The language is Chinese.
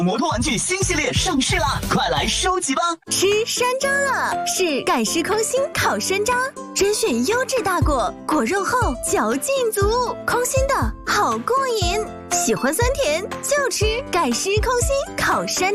摩托玩具新系列上市啦，快来收集吧！ 吃山楂了，是盖世空心烤山楂，甄选优质大果，果肉厚，嚼劲足，空心的好过瘾。喜欢酸甜就吃盖世空心烤山楂。